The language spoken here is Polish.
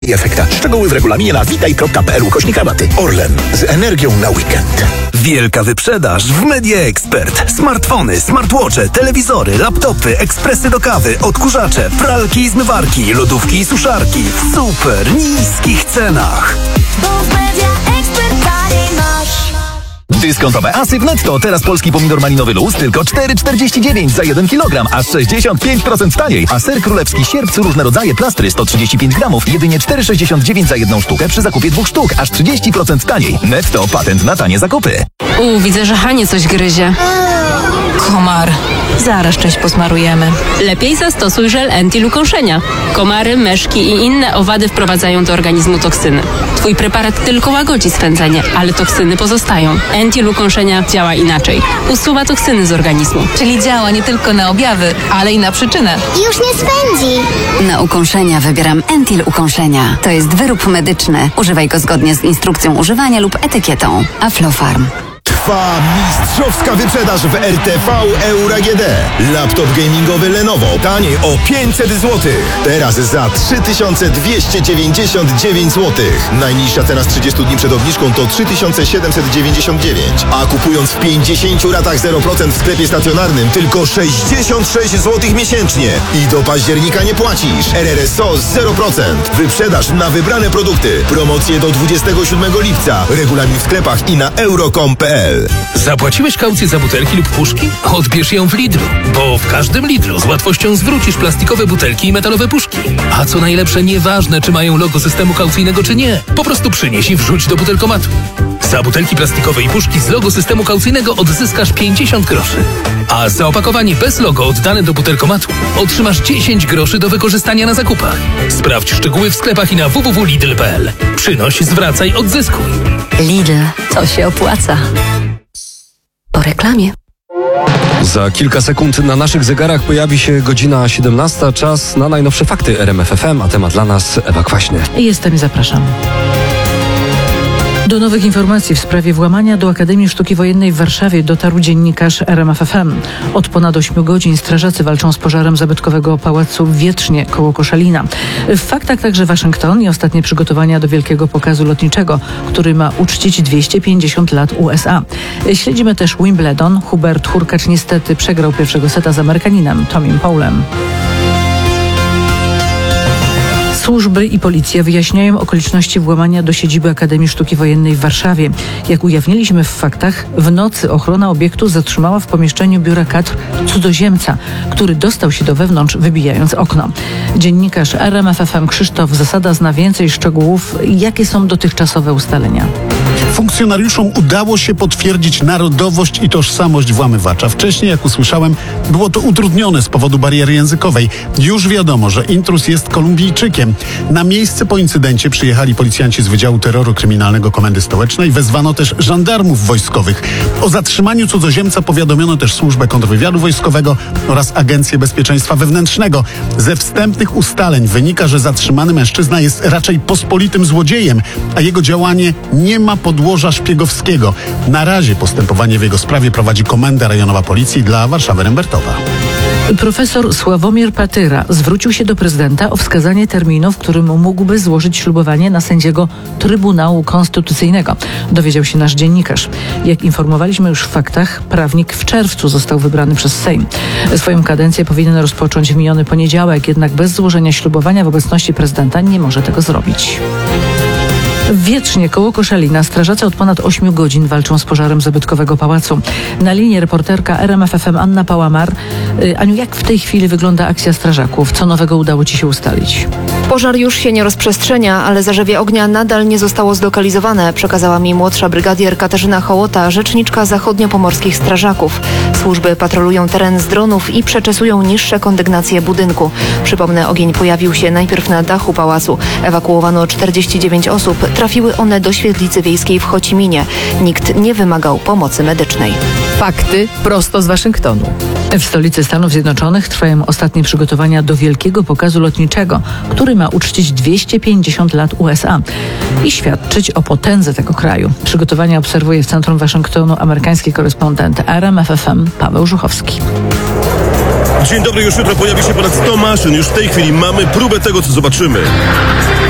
efekta. Szczegóły w regulaminie na witaj.pl/rabaty. Orlen. Z energią na weekend. Wielka wyprzedaż w Media Expert. Smartfony, smartwatche, telewizory, laptopy, ekspresy do kawy, odkurzacze, pralki i zmywarki, lodówki i suszarki w super niskich cenach. Bo w Media Expert taniej masz. Dyskontowe asy w Netto. Teraz polski pomidor malinowy luz tylko 4,49 za 1 kg, aż 65% taniej. A ser królewski sierp, różne rodzaje plastry 135 gramów, jedynie 4,69 za 1 sztukę przy zakupie 2 sztuk, aż 30% taniej. Netto, patent na tanie zakupy. Widzę, że Hanie coś gryzie. Komar. Zaraz coś posmarujemy. Lepiej zastosuj żel Entil ukąszenia. Komary, myszki i inne owady wprowadzają do organizmu toksyny. Twój preparat tylko łagodzi swędzenie, ale toksyny pozostają. Entil ukąszenia działa inaczej. Usuwa toksyny z organizmu. Czyli działa nie tylko na objawy, ale i na przyczynę. Już nie swędzi. Na ukąszenia wybieram Entil ukąszenia. To jest wyrób medyczny. Używaj go zgodnie z instrukcją używania lub etykietą. Aflofarm. Trwa mistrzowska wyprzedaż w RTV Euro AGD. Laptop gamingowy Lenovo taniej o 500 zł. Teraz za 3299 zł. Najniższa cena z 30 dni przed obniżką to 3799. A kupując w 50 ratach 0% w sklepie stacjonarnym tylko 66 zł miesięcznie. I do października nie płacisz. RRSO 0%. Wyprzedaż na wybrane produkty. Promocje do 27 lipca. Regulamin w sklepach i na euro.com.pl. Zapłaciłeś kaucję za butelki lub puszki? Odbierz ją w Lidlu, bo w każdym Lidlu z łatwością zwrócisz plastikowe butelki i metalowe puszki. A co najlepsze, nieważne czy mają logo systemu kaucyjnego czy nie, po prostu przynieś i wrzuć do butelkomatu. Za butelki plastikowe i puszki z logo systemu kaucyjnego odzyskasz 50 groszy. A za opakowanie bez logo oddane do butelkomatu otrzymasz 10 groszy do wykorzystania na zakupach. Sprawdź szczegóły w sklepach i na www.lidl.pl. Przynoś, zwracaj, odzyskuj. Lidl, to się opłaca. Po reklamie. Za kilka sekund na naszych zegarach pojawi się godzina 17. Czas na najnowsze fakty RMF FM, a temat dla nas Ewa Kwaśny. Jestem i zapraszam. Do nowych informacji w sprawie włamania do Akademii Sztuki Wojennej w Warszawie dotarł dziennikarz RMF FM. Od ponad 8 godzin strażacy walczą z pożarem zabytkowego pałacu w Wietrznie koło Koszalina. W faktach także Waszyngton i ostatnie przygotowania do wielkiego pokazu lotniczego, który ma uczcić 250 lat USA. Śledzimy też Wimbledon. Hubert Hurkacz niestety przegrał pierwszego seta z Amerykaninem Tomim Paulem. Służby i policja wyjaśniają okoliczności włamania do siedziby Akademii Sztuki Wojennej w Warszawie. Jak ujawniliśmy w faktach, w nocy ochrona obiektu zatrzymała w pomieszczeniu biura kadr cudzoziemca, który dostał się do wewnątrz, wybijając okno. Dziennikarz RMF FM Krzysztof Zasada zna więcej szczegółów. Jakie są dotychczasowe ustalenia? Funkcjonariuszom udało się potwierdzić narodowość i tożsamość włamywacza. Wcześniej, jak usłyszałem, było to utrudnione z powodu bariery językowej. Już wiadomo, że intruz jest Kolumbijczykiem. Na miejsce po incydencie przyjechali policjanci z Wydziału Terroru Kryminalnego Komendy Stołecznej. Wezwano też żandarmów wojskowych. O zatrzymaniu cudzoziemca powiadomiono też Służbę Kontrwywiadu Wojskowego oraz Agencję Bezpieczeństwa Wewnętrznego. Ze wstępnych ustaleń wynika, że zatrzymany mężczyzna jest raczej pospolitym złodziejem, a jego działanie nie ma podłoża szpiegowskiego. Na razie postępowanie w jego sprawie prowadzi Komenda Rejonowa Policji dla Warszawy-Rembertowa. Profesor Sławomir Patyra zwrócił się do prezydenta o wskazanie terminu, w którym mógłby złożyć ślubowanie na sędziego Trybunału Konstytucyjnego. Dowiedział się nasz dziennikarz. Jak informowaliśmy już w faktach, prawnik w czerwcu został wybrany przez Sejm. Swoją kadencję powinien rozpocząć w miniony poniedziałek, jednak bez złożenia ślubowania w obecności prezydenta nie może tego zrobić. W Wietrznie koło Koszalina strażacy od ponad 8 godzin walczą z pożarem zabytkowego pałacu. Na linii reporterka RMF FM Anna Pałamar. Aniu, jak w tej chwili wygląda akcja strażaków? Co nowego udało Ci się ustalić? Pożar już się nie rozprzestrzenia, ale zarzewie ognia nadal nie zostało zlokalizowane, przekazała mi młodsza brygadier Katarzyna Hołota, rzeczniczka zachodniopomorskich strażaków. Służby patrolują teren z dronów i przeczesują niższe kondygnacje budynku. Przypomnę, ogień pojawił się najpierw na dachu pałacu. Ewakuowano 49 osób. Trafiły one do świetlicy wiejskiej w Chociminie. Nikt nie wymagał pomocy medycznej. Fakty prosto z Waszyngtonu. W stolicy Stanów Zjednoczonych trwają ostatnie przygotowania do wielkiego pokazu lotniczego, który ma uczcić 250 lat USA i świadczyć o potędze tego kraju. Przygotowania obserwuje w centrum Waszyngtonu amerykański korespondent RMF FM Paweł Żuchowski. Dzień dobry, już jutro pojawi się ponad 100 maszyn. Już w tej chwili mamy próbę tego, co zobaczymy.